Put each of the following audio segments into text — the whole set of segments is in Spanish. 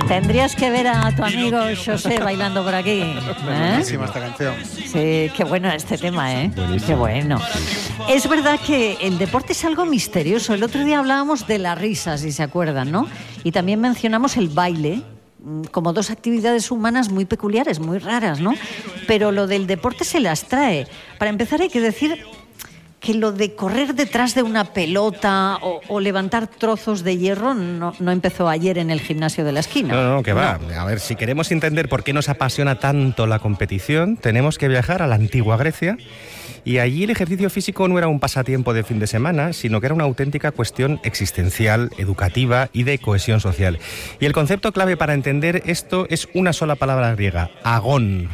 Tendrías que ver a tu amigo José bailando por aquí. Buenísima esta canción. Sí, qué bueno este tema, ¿eh? Buenísimo. Qué bueno. Es verdad que el deporte es algo misterioso. El otro día hablábamos de la risa, si se acuerdan, ¿no? Y también mencionamos el baile como dos actividades humanas muy peculiares, muy raras, ¿no? Pero lo del deporte se las trae. Para empezar hay que decir que lo de correr detrás de una pelota o levantar trozos de hierro no empezó ayer en el gimnasio de la esquina. No, que va. A ver, si queremos entender por qué nos apasiona tanto la competición, tenemos que viajar a la antigua Grecia. Y allí el ejercicio físico no era un pasatiempo de fin de semana, sino que era una auténtica cuestión existencial, educativa y de cohesión social. Y el concepto clave para entender esto es una sola palabra griega, agón.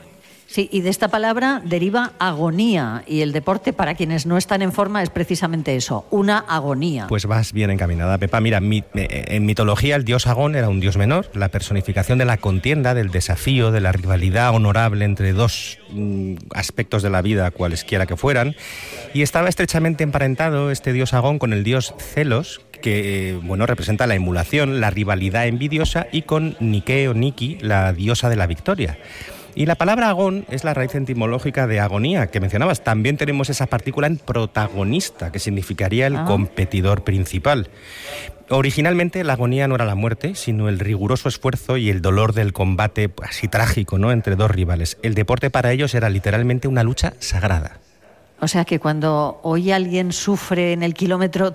Sí, y de esta palabra deriva agonía, y el deporte, para quienes no están en forma, es precisamente eso, una agonía. Pues vas bien encaminada, Pepa. Mira, en mitología el dios Agón era un dios menor, la personificación de la contienda, del desafío, de la rivalidad honorable entre dos aspectos de la vida, cualesquiera que fueran, y estaba estrechamente emparentado este dios Agón con el dios Celos, que representa la emulación, la rivalidad envidiosa, y con Nike o Niki, la diosa de la victoria. Y la palabra agón es la raíz etimológica de agonía, que mencionabas. También tenemos esa partícula en protagonista, que significaría el competidor principal. Originalmente la agonía no era la muerte, sino el riguroso esfuerzo y el dolor del combate así trágico, ¿no?, entre dos rivales. El deporte para ellos era literalmente una lucha sagrada. O sea que cuando hoy alguien sufre en el kilómetro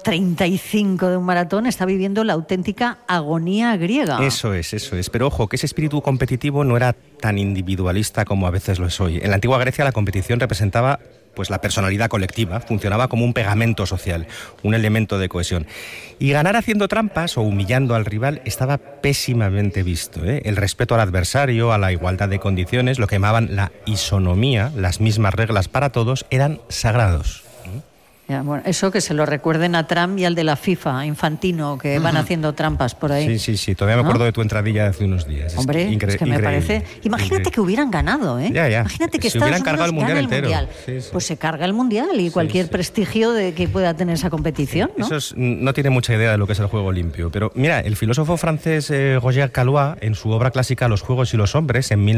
35 de un maratón, está viviendo la auténtica agonía griega. Eso es. Pero ojo, que ese espíritu competitivo no era tan individualista como a veces lo es hoy. En la antigua Grecia la competición representaba pues la personalidad colectiva, funcionaba como un pegamento social, un elemento de cohesión. Y ganar haciendo trampas o humillando al rival estaba pésimamente visto, ¿eh? El respeto al adversario, a la igualdad de condiciones, lo que llamaban la isonomía, las mismas reglas para todos, eran sagrados. Ya, bueno, eso que se lo recuerden a Trump y al de la FIFA, Infantino, que van haciendo trampas por ahí. Sí, todavía me acuerdo de tu entradilla de hace unos días. Hombre, es que me parece... Imagínate que hubieran ganado, ¿eh? Ya. Imagínate que se Estados hubieran cargado Unidos el mundial gana entero. el mundial. Sí. Pues se carga el mundial y cualquier prestigio de que pueda tener esa competición, ¿no? No tiene mucha idea de lo que es el juego limpio. Pero mira, el filósofo francés Roger Caillois, en su obra clásica Los juegos y los hombres, en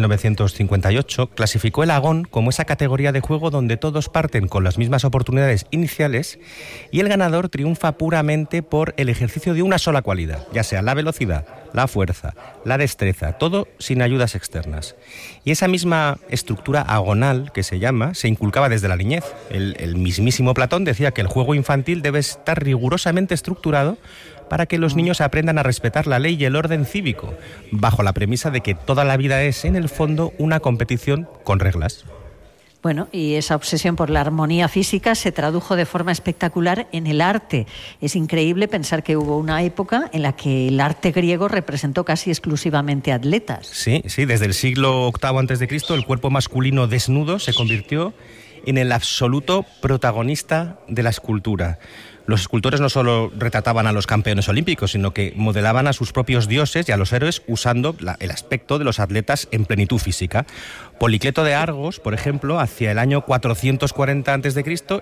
1958, clasificó el agón como esa categoría de juego donde todos parten con las mismas oportunidades iniciales y el ganador triunfa puramente por el ejercicio de una sola cualidad, ya sea la velocidad, la fuerza, la destreza, todo sin ayudas externas. Y esa misma estructura agonal, que se llama, se inculcaba desde la niñez. El mismísimo Platón decía que el juego infantil debe estar rigurosamente estructurado para que los niños aprendan a respetar la ley y el orden cívico, bajo la premisa de que toda la vida es, en el fondo, una competición con reglas. Bueno, y esa obsesión por la armonía física se tradujo de forma espectacular en el arte. Es increíble pensar que hubo una época en la que el arte griego representó casi exclusivamente atletas. Sí, desde el siglo VIII a.C., el cuerpo masculino desnudo se convirtió en el absoluto protagonista de la escultura. Los escultores no solo retrataban a los campeones olímpicos, sino que modelaban a sus propios dioses y a los héroes usando el aspecto de los atletas en plenitud física. Policleto de Argos, por ejemplo, hacia el año 440 a.C.,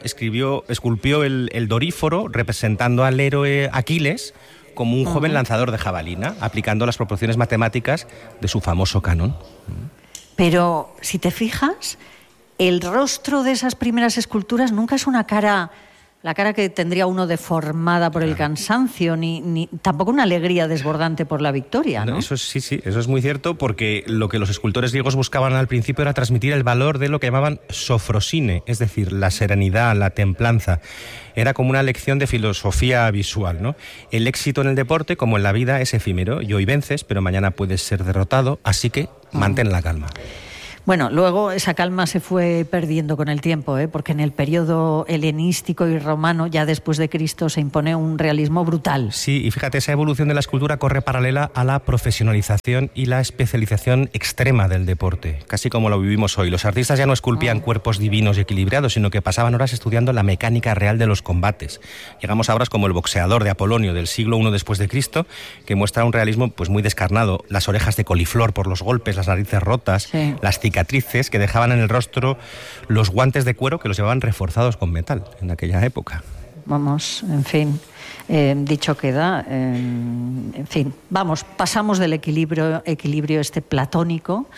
esculpió el Doríforo representando al héroe Aquiles como un joven lanzador de jabalina, aplicando las proporciones matemáticas de su famoso canon. Pero, si te fijas, el rostro de esas primeras esculturas nunca es una cara... La cara que tendría uno deformada por el cansancio, ni tampoco una alegría desbordante por la victoria, ¿no? Eso es muy cierto, porque lo que los escultores griegos buscaban al principio era transmitir el valor de lo que llamaban sofrosine, es decir, la serenidad, la templanza. Era como una lección de filosofía visual, ¿no? El éxito en el deporte, como en la vida, es efímero, y hoy vences, pero mañana puedes ser derrotado, así que mantén la calma. Bueno, luego esa calma se fue perdiendo con el tiempo, porque en el periodo helenístico y romano, ya después de Cristo, se impone un realismo brutal. Sí, y fíjate, esa evolución de la escultura corre paralela a la profesionalización y la especialización extrema del deporte, casi como lo vivimos hoy. Los artistas ya no esculpían cuerpos divinos y equilibrados, sino que pasaban horas estudiando la mecánica real de los combates. Llegamos a obras como El boxeador de Apolonio, del siglo I después de Cristo, que muestra un realismo pues muy descarnado. Las orejas de coliflor por los golpes, las narices rotas, las cicatrices que dejaban en el rostro los guantes de cuero que los llevaban reforzados con metal en aquella época. Vamos, en fin. Dicho queda, en fin, vamos, pasamos del equilibrio este platónico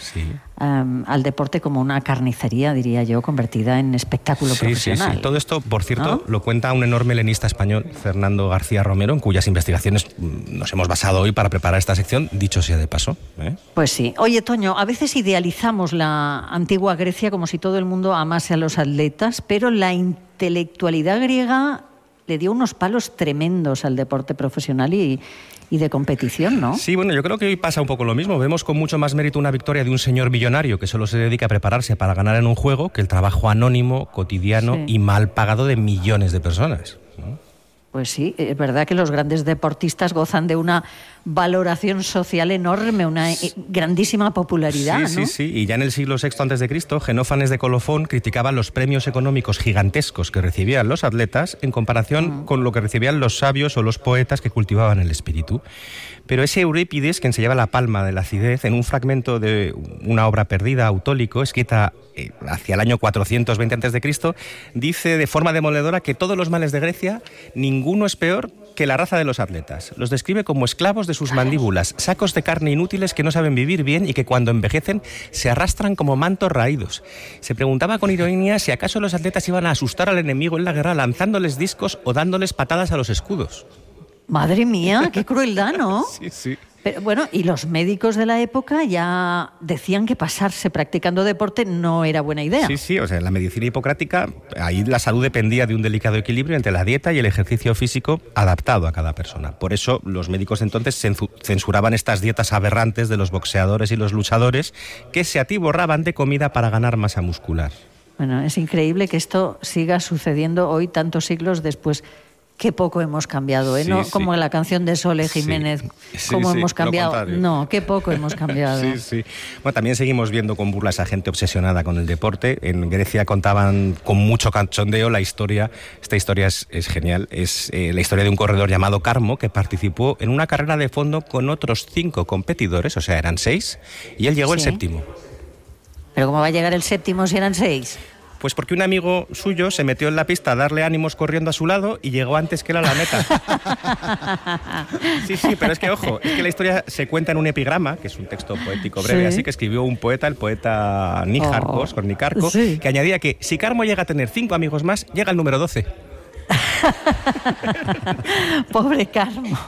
al deporte como una carnicería, diría yo, convertida en espectáculo profesional. Sí. Todo esto, por cierto, lo cuenta un enorme helenista español, Fernando García Romero, en cuyas investigaciones nos hemos basado hoy para preparar esta sección, dicho sea de paso. Pues sí. Oye, Toño, a veces idealizamos la antigua Grecia como si todo el mundo amase a los atletas, pero la intelectualidad griega le dio unos palos tremendos al deporte profesional y de competición, ¿no? Sí, bueno, yo creo que hoy pasa un poco lo mismo. Vemos con mucho más mérito una victoria de un señor millonario que solo se dedica a prepararse para ganar en un juego que el trabajo anónimo, cotidiano y mal pagado de millones de personas, ¿no? Pues sí, es verdad que los grandes deportistas gozan de una valoración social enorme, una grandísima popularidad, ¿no? Sí. Y ya en el siglo VI a.C., Genófanes de Colofón criticaba los premios económicos gigantescos que recibían los atletas en comparación con lo que recibían los sabios o los poetas que cultivaban el espíritu. Pero ese Eurípides, quien se lleva la palma de la acidez, en un fragmento de una obra perdida, Autólico, escrita hacia el año 420 a.C., dice de forma demoledora que todos los males de Grecia, ninguno es peor que la raza de los atletas. Los describe como esclavos de sus mandíbulas, sacos de carne inútiles que no saben vivir bien y que cuando envejecen se arrastran como mantos raídos. Se preguntaba con ironía si acaso los atletas iban a asustar al enemigo en la guerra lanzándoles discos o dándoles patadas a los escudos. Madre mía, qué crueldad, ¿no? Sí. Pero, bueno, y los médicos de la época ya decían que pasarse practicando deporte no era buena idea. Sí, o sea, en la medicina hipocrática, ahí la salud dependía de un delicado equilibrio entre la dieta y el ejercicio físico adaptado a cada persona. Por eso los médicos entonces censuraban estas dietas aberrantes de los boxeadores y los luchadores que se atiborraban de comida para ganar masa muscular. Bueno, es increíble que esto siga sucediendo hoy, tantos siglos después. Qué poco hemos cambiado, ¿eh? No como en la canción de Sole Jiménez, cómo hemos cambiado. No, qué poco hemos cambiado. Sí. Bueno, también seguimos viendo con burlas a gente obsesionada con el deporte. En Grecia contaban con mucho cachondeo la historia. Esta historia es genial. Es la historia de un corredor llamado Carmo que participó en una carrera de fondo con otros 5 competidores, o sea, eran 6, y él llegó el séptimo. ¿Pero cómo va a llegar el séptimo si eran 6? Pues porque un amigo suyo se metió en la pista a darle ánimos corriendo a su lado y llegó antes que él a la meta. Sí, pero es que, ojo, es que la historia se cuenta en un epigrama, que es un texto poético breve, así que escribió un poeta, el poeta Níjarcos, con Nicarco, que añadía que si Carmo llega a tener 5 amigos más, llega al número 12. Pobre Carmo.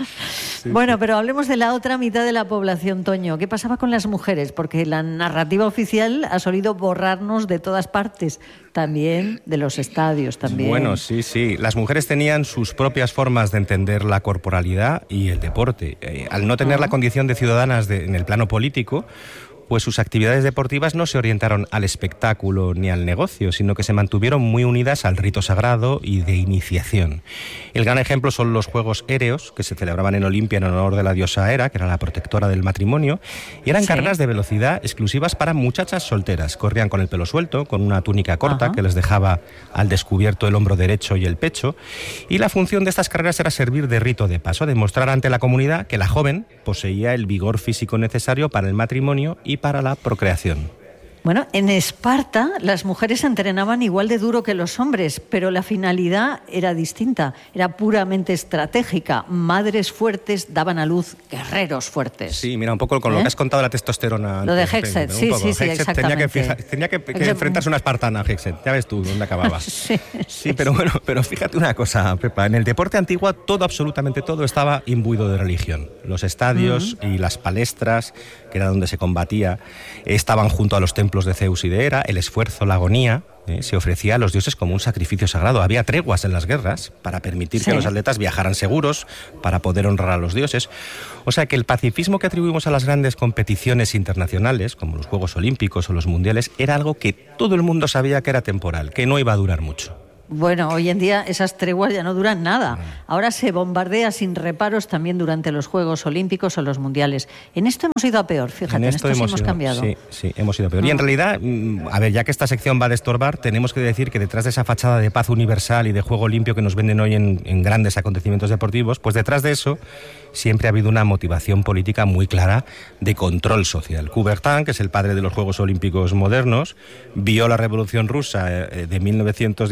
Bueno, pero hablemos de la otra mitad de la población, Toño. ¿Qué pasaba con las mujeres? Porque la narrativa oficial ha solido borrarnos de todas partes, también de los estadios también. Bueno, sí. Las mujeres tenían sus propias formas de entender la corporalidad y el deporte. Al no tener la condición de ciudadanas en el plano político, pues sus actividades deportivas no se orientaron al espectáculo ni al negocio, sino que se mantuvieron muy unidas al rito sagrado y de iniciación. El gran ejemplo son los Juegos Éreos, que se celebraban en Olimpia en honor de la diosa Hera, que era la protectora del matrimonio, y eran carreras de velocidad exclusivas para muchachas solteras. Corrían con el pelo suelto, con una túnica corta que les dejaba al descubierto el hombro derecho y el pecho, y la función de estas carreras era servir de rito de paso, demostrar ante la comunidad que la joven poseía el vigor físico necesario para el matrimonio y para la procreación. Bueno, en Esparta las mujeres entrenaban igual de duro que los hombres, pero la finalidad era distinta, era puramente estratégica. Madres fuertes daban a luz guerreros fuertes. Sí, mira, un poco con lo que has contado de la testosterona. Lo de Hexet, sí, exactamente. Tenía que enfrentarse a una espartana, Hexet. Ya ves tú dónde acababa. Sí, pero fíjate una cosa, Pepa. En el deporte antiguo absolutamente todo estaba imbuido de religión. Los estadios y las palestras, que era donde se combatía, estaban junto a los templos de Zeus y de Hera. El esfuerzo, la agonía, se ofrecía a los dioses como un sacrificio sagrado. Había treguas en las guerras para permitir que los atletas viajaran seguros, para poder honrar a los dioses. O sea que el pacifismo que atribuimos a las grandes competiciones internacionales, como los Juegos Olímpicos o los Mundiales, era algo que todo el mundo sabía que era temporal, que no iba a durar mucho. Bueno, hoy en día esas treguas ya no duran nada. Ahora se bombardea sin reparos también durante los Juegos Olímpicos o los Mundiales. En esto hemos ido a peor, fíjate, en esto sí hemos cambiado. Sí, hemos ido a peor. Y en realidad, a ver, ya que esta sección va de estorbar, tenemos que decir que detrás de esa fachada de paz universal y de juego limpio que nos venden hoy en grandes acontecimientos deportivos, pues detrás de eso siempre ha habido una motivación política muy clara de control social. Coubertin, que es el padre de los Juegos Olímpicos modernos, vio la Revolución Rusa de 1917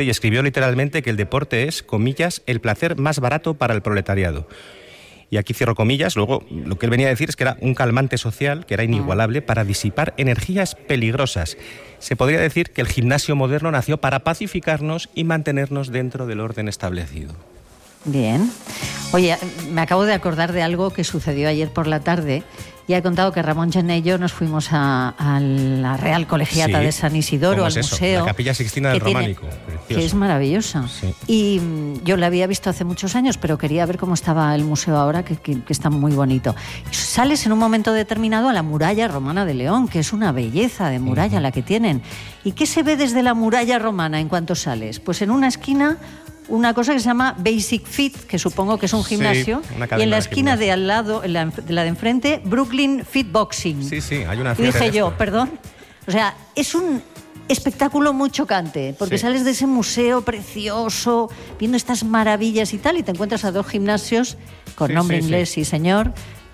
y escribió literalmente que el deporte es, comillas, el placer más barato para el proletariado. Y aquí cierro comillas. Luego, lo que él venía a decir es que era un calmante social, que era inigualable para disipar energías peligrosas. Se podría decir que el gimnasio moderno nació para pacificarnos y mantenernos dentro del orden establecido. Bien. Oye, me acabo de acordar de algo que sucedió ayer por la tarde. Ya he contado que Ramón Gené y yo nos fuimos a la Real Colegiata de San Isidoro, al museo. La Capilla Sixtina del Románico. Que es maravillosa. Sí. Y yo la había visto hace muchos años, pero quería ver cómo estaba el museo ahora, que está muy bonito. Sales en un momento determinado a la muralla romana de León, que es una belleza de muralla la que tienen. ¿Y qué se ve desde la muralla romana en cuanto sales? Pues en una esquina una cosa que se llama Basic Fit, que supongo que es un gimnasio, y en la esquina de al lado, de la de enfrente, Brooklyn Fit Boxing. Sí, hay una y fiesta. dije yo, perdón, o sea, es un espectáculo muy chocante, porque sales de ese museo precioso, viendo estas maravillas y tal, y te encuentras a dos gimnasios con nombre inglés, sí señor,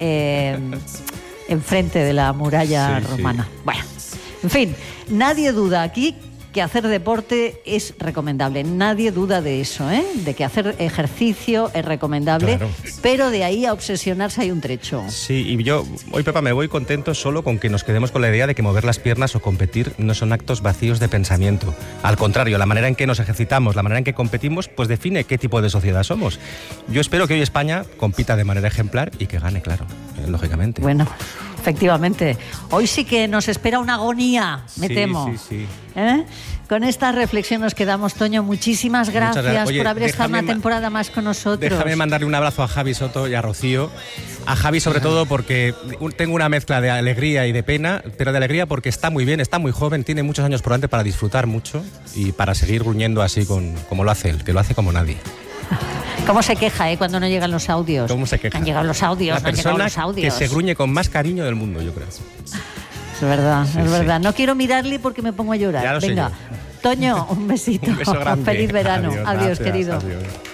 enfrente de la muralla romana. Bueno, en fin, nadie duda aquí que hacer deporte es recomendable. Nadie duda de eso, ¿eh? De que hacer ejercicio es recomendable, pero de ahí a obsesionarse hay un trecho. Sí, y yo hoy, Pepa, me voy contento solo con que nos quedemos con la idea de que mover las piernas o competir no son actos vacíos de pensamiento. Al contrario, la manera en que nos ejercitamos, la manera en que competimos, pues define qué tipo de sociedad somos. Yo espero que hoy España compita de manera ejemplar y que gane, claro, lógicamente. Bueno, efectivamente. Hoy sí que nos espera una agonía, me temo. Sí. ¿Eh? Con esta reflexión nos quedamos, Toño. Muchísimas gracias. Oye, por haber estado una temporada más con nosotros. Déjame mandarle un abrazo a Javi Soto y a Rocío. A Javi sobre todo porque tengo una mezcla de alegría y de pena, pero de alegría porque está muy bien, está muy joven, tiene muchos años por delante para disfrutar mucho y para seguir gruñendo así como lo hace él, que lo hace como nadie. ¿Cómo se queja cuando no llegan los audios? ¿Cómo se queja? Han llegado los audios, La persona que se gruñe con más cariño del mundo, yo creo. Es verdad, es verdad. No quiero mirarle porque me pongo a llorar. Ya lo Venga, sé yo. Toño, un besito. Un beso grande. Feliz verano. Adiós, adiós gracias, querido. Adiós.